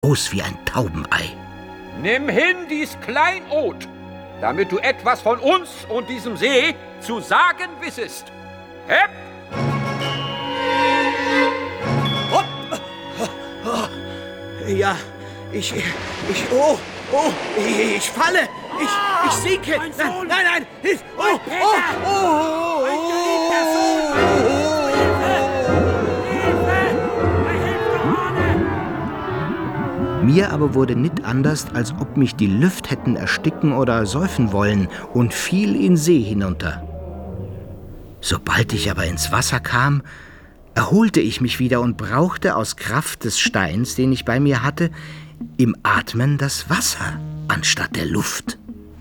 groß wie ein Taubenei. Nimm hin dies Kleinod, damit du etwas von uns und diesem See zu sagen wissest. Hepp! Ja, ich falle! Ich sinke! Nein! Hilf! Mir aber wurde nit anders, als ob mich die Lüft hätten ersticken oder säufen wollen, und fiel in See hinunter. Sobald ich aber ins Wasser kam, erholte ich mich wieder und brauchte aus Kraft des Steins, den ich bei mir hatte, im Atmen das Wasser anstatt der Luft.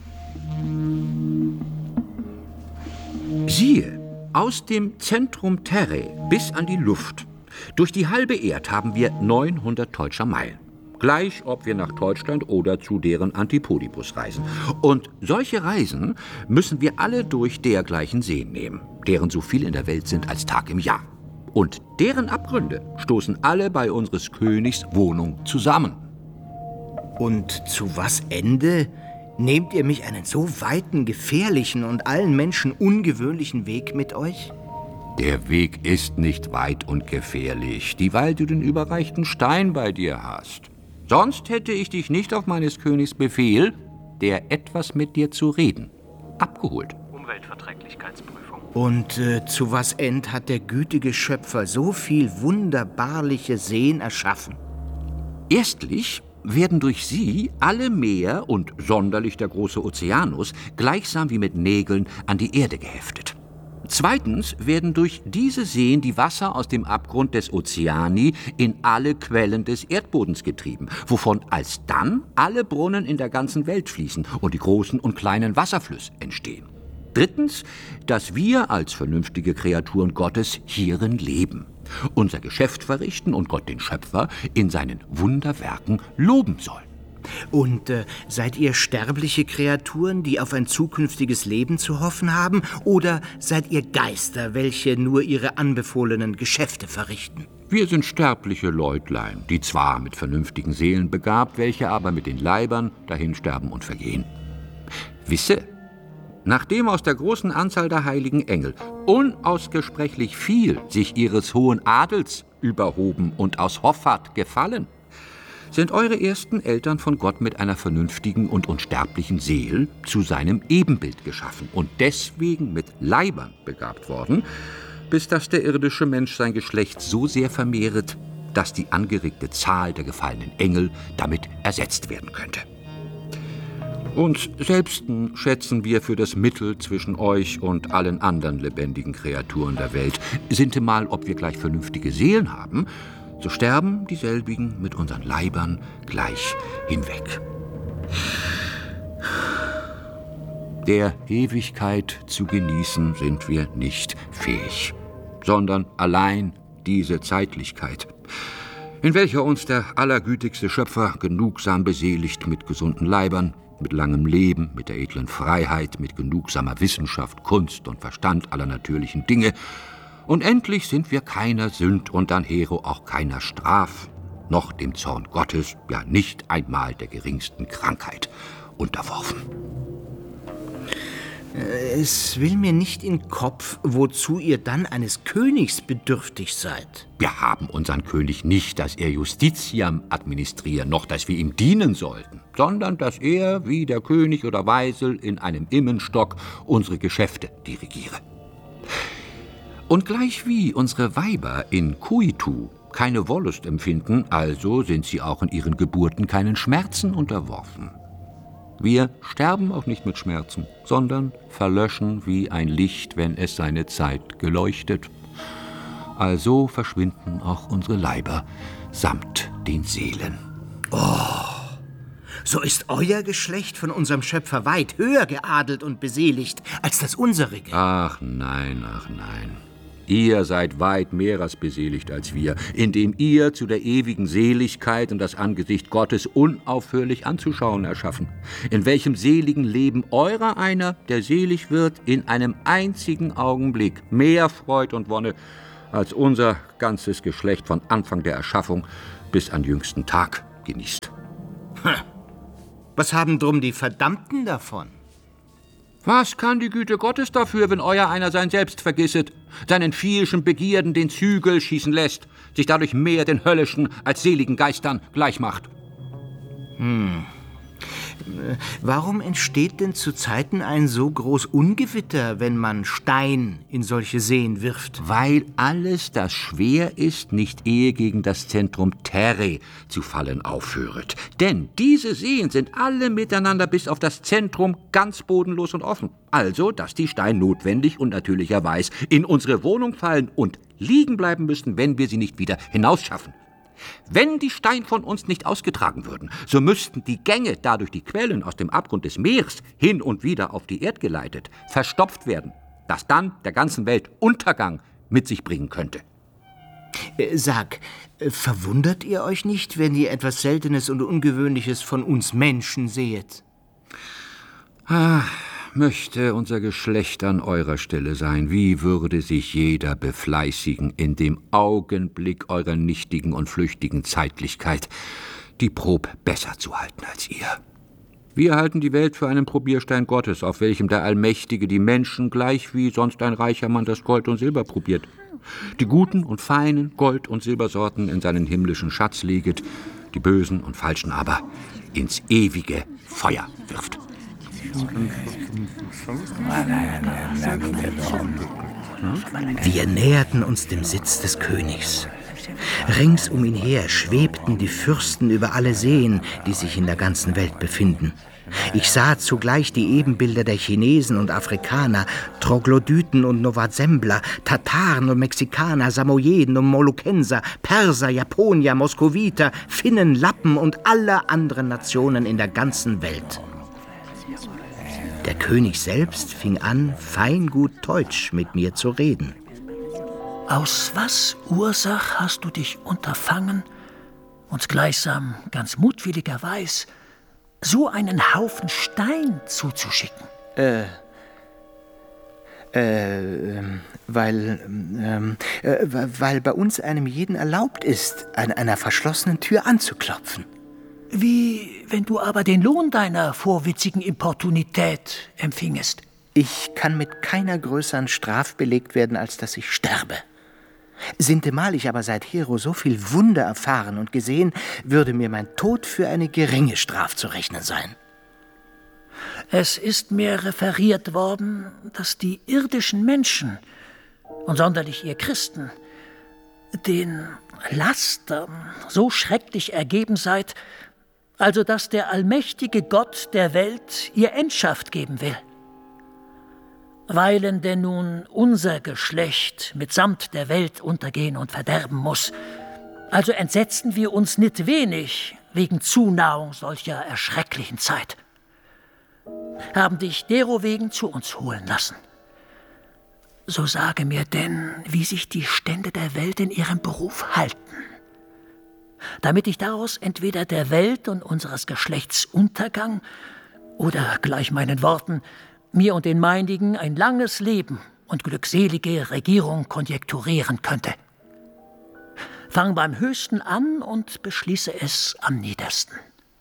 Siehe, aus dem Zentrum Terrae bis an die Luft, durch die halbe Erd haben wir 900 Teutscher Meilen. Gleich, ob wir nach Deutschland oder zu deren Antipodibus reisen. Und solche Reisen müssen wir alle durch dergleichen Seen nehmen, deren so viel in der Welt sind als Tag im Jahr. Und deren Abgründe stoßen alle bei unseres Königs Wohnung zusammen. Und zu was Ende nehmt ihr mich einen so weiten, gefährlichen und allen Menschen ungewöhnlichen Weg mit euch? Der Weg ist nicht weit und gefährlich, dieweil du den überreichten Stein bei dir hast. Sonst hätte ich dich nicht auf meines Königs Befehl, der etwas mit dir zu reden, abgeholt. Umweltverträglichkeitsprüfung. Und zu was End hat der gütige Schöpfer so viel wunderbarliche Seen erschaffen? Erstlich werden durch sie alle Meer und sonderlich der große Ozeanus gleichsam wie mit Nägeln an die Erde geheftet. Zweitens werden durch diese Seen die Wasser aus dem Abgrund des Ozeani in alle Quellen des Erdbodens getrieben, wovon alsdann alle Brunnen in der ganzen Welt fließen und die großen und kleinen Wasserflüsse entstehen. Drittens, dass wir als vernünftige Kreaturen Gottes hierin leben, unser Geschäft verrichten und Gott den Schöpfer in seinen Wunderwerken loben sollen. Und seid ihr sterbliche Kreaturen, die auf ein zukünftiges Leben zu hoffen haben? Oder seid ihr Geister, welche nur ihre anbefohlenen Geschäfte verrichten? Wir sind sterbliche Leutlein, die zwar mit vernünftigen Seelen begabt, welche aber mit den Leibern dahinsterben und vergehen. Wisse, nachdem aus der großen Anzahl der heiligen Engel unausgesprechlich viel sich ihres hohen Adels überhoben und aus Hoffart gefallen, sind eure ersten Eltern von Gott mit einer vernünftigen und unsterblichen Seel zu seinem Ebenbild geschaffen und deswegen mit Leibern begabt worden, bis dass der irdische Mensch sein Geschlecht so sehr vermehret, dass die angeregte Zahl der gefallenen Engel damit ersetzt werden könnte. Uns selbsten schätzen wir für das Mittel zwischen euch und allen anderen lebendigen Kreaturen der Welt. Sintemal, ob wir gleich vernünftige Seelen haben, so sterben dieselbigen mit unseren Leibern gleich hinweg. Der Ewigkeit zu genießen sind wir nicht fähig, sondern allein diese Zeitlichkeit, in welcher uns der allergütigste Schöpfer genugsam beseligt mit gesunden Leibern, mit langem Leben, mit der edlen Freiheit, mit genugsamer Wissenschaft, Kunst und Verstand aller natürlichen Dinge. Und endlich sind wir keiner Sünd und anhero auch keiner Straf, noch dem Zorn Gottes, ja nicht einmal der geringsten Krankheit unterworfen. Es will mir nicht in Kopf, wozu ihr dann eines Königs bedürftig seid. Wir haben unseren König nicht, dass er Justitiam administrieren, noch dass wir ihm dienen sollten, sondern dass er, wie der König oder Weisel, in einem Immenstock unsere Geschäfte dirigiere. Und gleichwie unsere Weiber in Coitu keine Wollust empfinden, also sind sie auch in ihren Geburten keinen Schmerzen unterworfen. Wir sterben auch nicht mit Schmerzen, sondern verlöschen wie ein Licht, wenn es seine Zeit geleuchtet. Also verschwinden auch unsere Leiber samt den Seelen. Oh, so ist euer Geschlecht von unserem Schöpfer weit höher geadelt und beseligt als das unsrige. Ach nein, ach nein. Ihr seid weit mehrers beseligt als wir, indem ihr zu der ewigen Seligkeit und das Angesicht Gottes unaufhörlich anzuschauen erschaffen, in welchem seligen Leben eurer einer, der selig wird, in einem einzigen Augenblick mehr Freud und Wonne als unser ganzes Geschlecht von Anfang der Erschaffung bis an jüngsten Tag genießt. Was haben drum die Verdammten davon? Was kann die Güte Gottes dafür, wenn euer einer sein Selbst vergisset, seinen viehischen Begierden den Zügel schießen lässt, sich dadurch mehr den höllischen als seligen Geistern gleichmacht? Warum entsteht denn zu Zeiten ein so groß Ungewitter, wenn man Stein in solche Seen wirft? Weil alles, das schwer ist, nicht ehe gegen das Zentrum Terrae zu fallen aufhöret. Denn diese Seen sind alle miteinander bis auf das Zentrum ganz bodenlos und offen. Also, dass die Steine notwendig und natürlicherweise in unsere Wohnung fallen und liegen bleiben müssen, wenn wir sie nicht wieder hinausschaffen. Wenn die Steine von uns nicht ausgetragen würden, so müssten die Gänge, dadurch die Quellen aus dem Abgrund des Meeres hin und wieder auf die Erde geleitet, verstopft werden, das dann der ganzen Welt Untergang mit sich bringen könnte. Sag, verwundert ihr euch nicht, wenn ihr etwas Seltenes und Ungewöhnliches von uns Menschen sehet? Möchte unser Geschlecht an eurer Stelle sein, wie würde sich jeder befleißigen, in dem Augenblick eurer nichtigen und flüchtigen Zeitlichkeit die Prob besser zu halten als ihr. Wir halten die Welt für einen Probierstein Gottes, auf welchem der Allmächtige die Menschen gleich wie sonst ein reicher Mann das Gold und Silber probiert. Die guten und feinen Gold- und Silbersorten in seinen himmlischen Schatz leget, die bösen und falschen aber ins ewige Feuer wirft. Wir näherten uns dem Sitz des Königs. Rings um ihn her schwebten die Fürsten über alle Seen, die sich in der ganzen Welt befinden. Ich sah zugleich die Ebenbilder der Chinesen und Afrikaner, Troglodyten und Novazembler, Tataren und Mexikaner, Samoyeden und Molukenser, Perser, Japonier, Moskowiter, Finnen, Lappen und aller anderen Nationen in der ganzen Welt. Der König selbst fing an, feingut Deutsch mit mir zu reden. Aus was Ursach hast du dich unterfangen, uns gleichsam ganz mutwilligerweise so einen Haufen Stein zuzuschicken? Weil bei uns einem jeden erlaubt ist, an einer verschlossenen Tür anzuklopfen. Wie, wenn du aber den Lohn deiner vorwitzigen Importunität empfingest? Ich kann mit keiner größeren Straf belegt werden, als dass ich sterbe. Sintemal ich aber seit Hero so viel Wunder erfahren und gesehen, würde mir mein Tod für eine geringe Straf zu rechnen sein. Es ist mir referiert worden, dass die irdischen Menschen, und sonderlich ihr Christen, den Lastern so schrecklich ergeben seid, also dass der allmächtige Gott der Welt ihr Endschaft geben will. Weilen denn nun unser Geschlecht mitsamt der Welt untergehen und verderben muss, also entsetzten wir uns nicht wenig wegen Zunahung solcher erschrecklichen Zeit. Haben dich derowegen zu uns holen lassen. So sage mir denn, wie sich die Stände der Welt in ihrem Beruf halten, damit ich daraus entweder der Welt und unseres Geschlechts Untergang oder gleich meinen Worten mir und den meinigen ein langes Leben und glückselige Regierung konjekturieren könnte. Fang beim Höchsten an und beschließe es am Niedersten.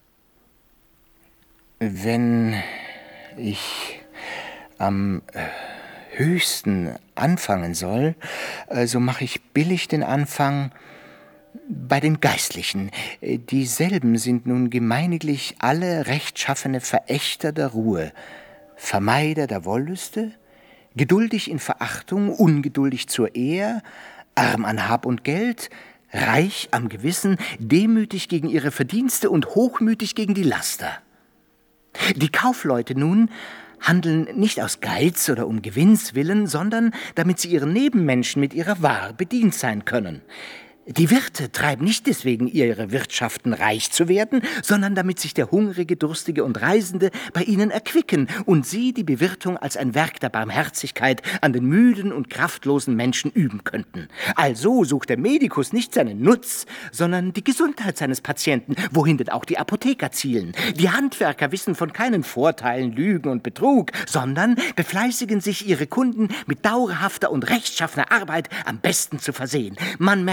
Wenn ich am Höchsten anfangen soll, so mache ich billig den Anfang bei den Geistlichen. Dieselben sind nun gemeiniglich alle rechtschaffene Verächter der Ruhe, Vermeider der Wollüste, geduldig in Verachtung, ungeduldig zur Ehr, arm an Hab und Geld, reich am Gewissen, demütig gegen ihre Verdienste und hochmütig gegen die Laster. Die Kaufleute nun handeln nicht aus Geiz oder um Gewinns willen, sondern damit sie ihren Nebenmenschen mit ihrer Ware bedient sein können. Die Wirte treiben nicht deswegen ihre Wirtschaften reich zu werden, sondern damit sich der Hungrige, Durstige und Reisende bei ihnen erquicken und sie die Bewirtung als ein Werk der Barmherzigkeit an den müden und kraftlosen Menschen üben könnten. Also sucht der Medikus nicht seinen Nutz, sondern die Gesundheit seines Patienten, wohin denn auch die Apotheker zielen. Die Handwerker wissen von keinen Vorteilen, Lügen und Betrug, sondern befleißigen sich, ihre Kunden mit dauerhafter und rechtschaffener Arbeit am besten zu versehen. Man merket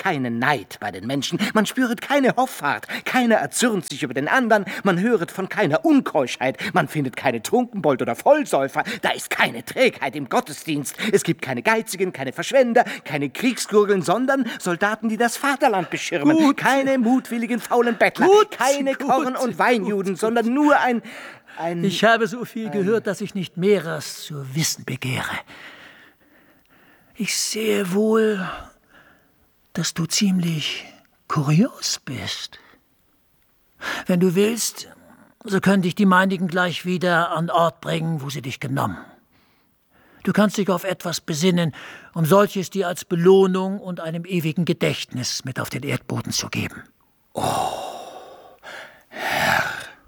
keinen Neid bei den Menschen, man spüret keine Hoffart, keiner erzürnt sich über den anderen, man höret von keiner Unkeuschheit, man findet keine Trunkenbold oder Vollsäufer, da ist keine Trägheit im Gottesdienst, es gibt keine Geizigen, keine Verschwender, keine Kriegsgurgeln, sondern Soldaten, die das Vaterland beschirmen, keine mutwilligen faulen Bettler, keine Korn- und Weinjuden, sondern nur ein... Ich habe so viel gehört, dass ich nicht Mehres zu wissen begehre. Ich sehe wohl, dass du ziemlich kurios bist. Wenn du willst, so können dich die meinigen gleich wieder an Ort bringen, wo sie dich genommen. Du kannst dich auf etwas besinnen, um solches dir als Belohnung und einem ewigen Gedächtnis mit auf den Erdboden zu geben. Oh, Herr,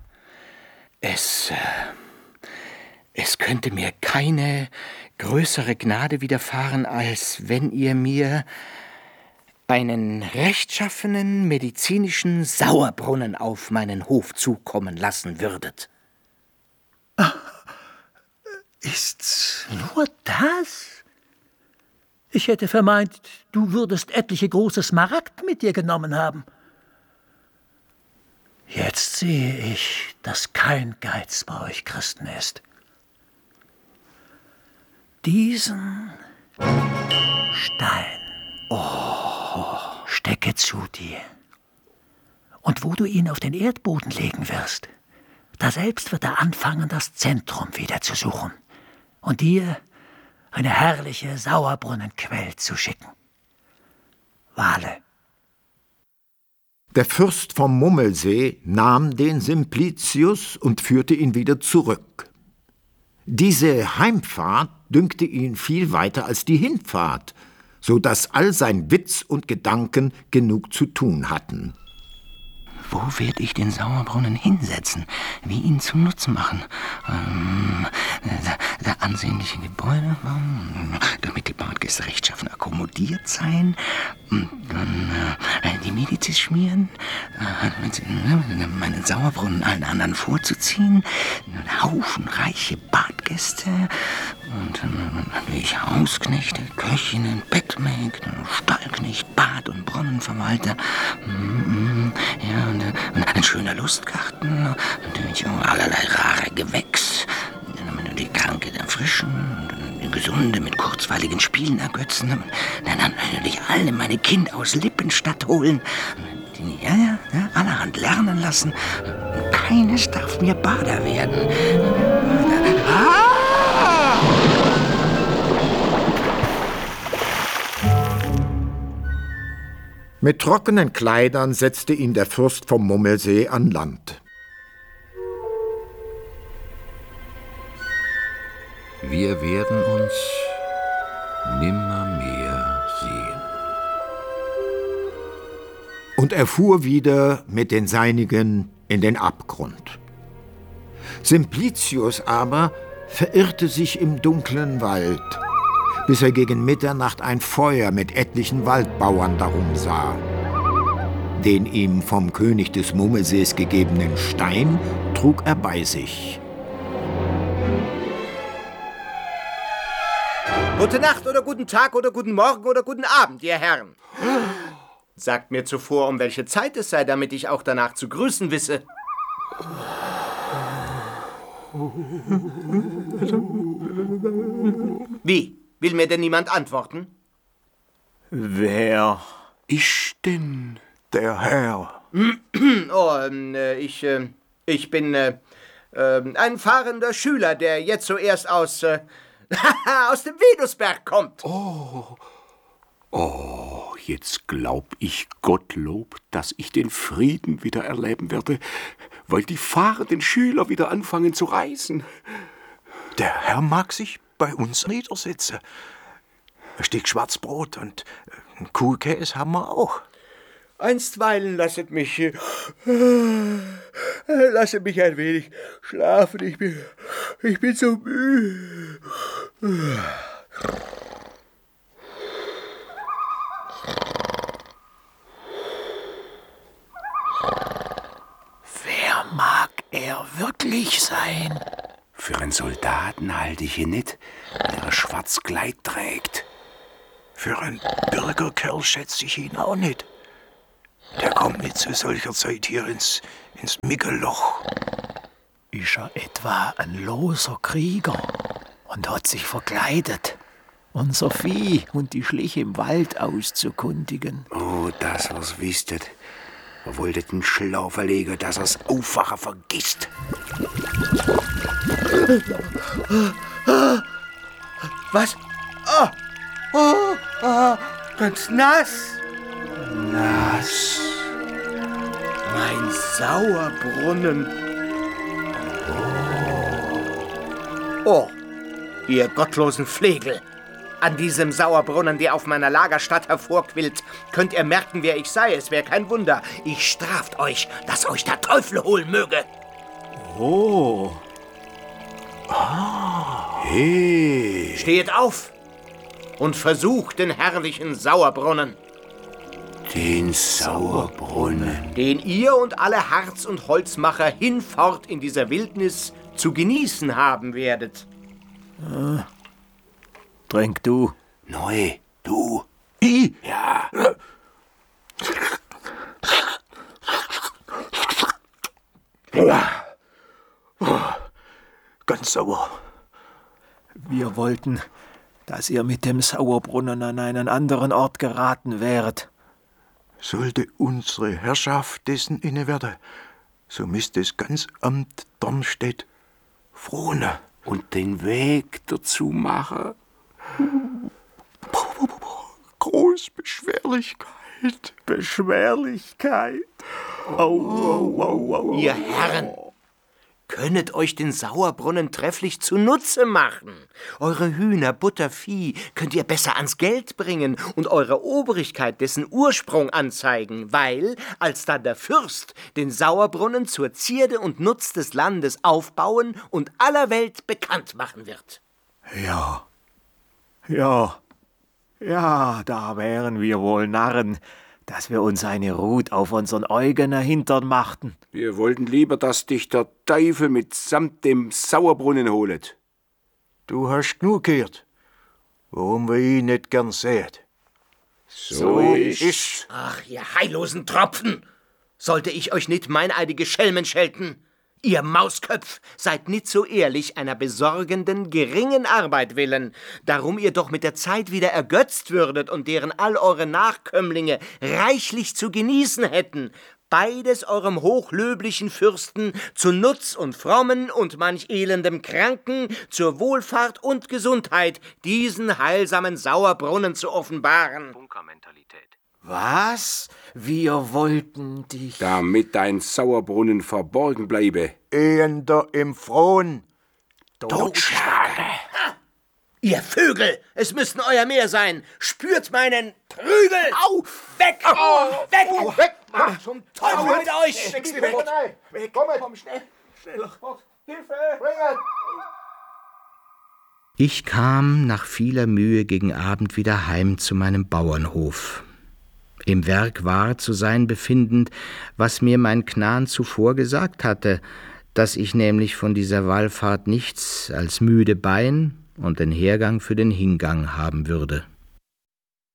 es könnte mir keine größere Gnade widerfahren, als wenn ihr mir einen rechtschaffenen medizinischen Sauerbrunnen auf meinen Hof zukommen lassen würdet. Ist's nur das? Ich hätte vermeint, du würdest etliche große Smaragd mit dir genommen haben. Jetzt sehe ich, dass kein Geiz bei euch Christen ist. Diesen Stein stecke zu dir. Und wo du ihn auf den Erdboden legen wirst, da selbst wird er anfangen, das Zentrum wieder zu suchen und dir eine herrliche Sauerbrunnenquell zu schicken. Wale. Der Fürst vom Mummelsee nahm den Simplicius und führte ihn wieder zurück. Diese Heimfahrt dünkte ihn viel weiter als die Hinfahrt, so dass all sein Witz und Gedanken genug zu tun hatten. Wo werde ich den Sauerbrunnen hinsetzen? Wie ihn zunutze machen? Der ansehnliche Gebäude, damit die Badgäste rechtschaffen akkommodiert sein. Dann die Medizis schmieren. Meinen Sauerbrunnen allen anderen vorzuziehen. Einen Haufen reiche Badgäste. Und natürlich Hausknechte, Köchinnen, Bettmägde, Stallknecht, Bad- und Brunnenverwalter. Ja, und ein schöner Lustgarten, natürlich auch allerlei rare Gewächs, die Kranke erfrischen, die Gesunde mit kurzweiligen Spielen ergötzen, dann natürlich alle meine Kinder aus Lippenstadt holen, die allerhand lernen lassen. Keines darf mir Bader werden. Mit trockenen Kleidern setzte ihn der Fürst vom Mummelsee an Land. Wir werden uns nimmermehr sehen. Und er fuhr wieder mit den Seinigen in den Abgrund. Simplicius aber verirrte sich im dunklen Wald, bis er gegen Mitternacht ein Feuer mit etlichen Waldbauern darum sah. Den ihm vom König des Mummelsees gegebenen Stein trug er bei sich. Gute Nacht oder guten Tag oder guten Morgen oder guten Abend, ihr Herren. Sagt mir zuvor, um welche Zeit es sei, damit ich auch danach zu grüßen wisse. Wie? Will mir denn niemand antworten? Wer ist denn der Herr? Ich bin ein fahrender Schüler, der jetzt zuerst aus dem Venusberg kommt. Oh, jetzt glaub ich Gottlob, dass ich den Frieden wieder erleben werde, weil die fahrenden Schüler wieder anfangen zu reisen. Der Herr mag sich bei uns niedersetzen. Ein Stück Schwarzbrot und Kuhkäse haben wir auch. Einstweilen lasset mich ein wenig schlafen. Ich bin so müde. Wer mag er wirklich sein? Für einen Soldaten halte ich ihn nicht, der ein schwarzes Kleid trägt. Für einen Bürgerkerl schätze ich ihn auch nicht. Der kommt nicht zu solcher Zeit hier ins Mickelloch. Ist er etwa ein loser Krieger und hat sich verkleidet, unser Vieh und die Schliche im Wald auszukundigen? Oh, dass wir's wisstet. Wir wollten den Schlau verlegen, dass er's Aufwachen vergisst. Was? Ganz nass. Nass. Mein Sauerbrunnen. Oh, ihr gottlosen Flegel. An diesem Sauerbrunnen, der auf meiner Lagerstatt hervorquillt, könnt ihr merken, wer ich sei. Es wäre kein Wunder. Ich straft euch, dass euch der Teufel holen möge. Oh. Hey. Steht auf und versucht den herrlichen Sauerbrunnen, Den Sauerbrunnen. den ihr und alle Harz- und Holzmacher hinfort in dieser Wildnis zu genießen haben werdet. Trink du. Neu, du. Ich? Ja. Ganz sauer. Wir wollten, dass ihr mit dem Sauerbrunnen an einen anderen Ort geraten wäret. Sollte unsere Herrschaft dessen inne werden, so müsste es ganz Amt Darmstedt frohne. Und den Weg dazu machen. Groß Beschwerlichkeit. Beschwerlichkeit. Au. Ihr Herren, könnet euch den Sauerbrunnen trefflich zunutze machen. Eure Hühner, Butter, Vieh könnt ihr besser ans Geld bringen und eure Obrigkeit dessen Ursprung anzeigen, weil, als dann der Fürst den Sauerbrunnen zur Zierde und Nutz des Landes aufbauen und aller Welt bekannt machen wird. Ja, da wären wir wohl Narren, dass wir uns eine Rut auf unseren eigenen Hintern machten. Wir wollten lieber, dass dich der Teufel mitsamt dem Sauerbrunnen holet. Du hast genug gehört, warum wir ihn nicht gern sehen. So ist's. Ach, ihr heillosen Tropfen! Sollte ich euch nicht meineidige Schelmen schelten? Ihr Mausköpf seid nicht so ehrlich einer besorgenden, geringen Arbeit willen, darum ihr doch mit der Zeit wieder ergötzt würdet und deren all eure Nachkömmlinge reichlich zu genießen hätten, beides eurem hochlöblichen Fürsten zu Nutz und Frommen und manch elendem Kranken, zur Wohlfahrt und Gesundheit diesen heilsamen Sauerbrunnen zu offenbaren. Bunkermentalität. Was? Wir wollten dich... Damit dein Sauerbrunnen verborgen bleibe. Ehender im Frohn. Totschlagen. Ihr Vögel, es müssten euer mehr sein. Spürt meinen Prügel. Au! Weg! Weg! Weg! Zum Teufel mit euch! Weg! Komm schnell! Schneller! Hilfe! Bringen! Ich kam nach vieler Mühe gegen Abend wieder heim zu meinem Bauernhof. Im Werk war zu sein befindend, was mir mein Knan zuvor gesagt hatte, dass ich nämlich von dieser Wallfahrt nichts als müde Bein und den Hergang für den Hingang haben würde.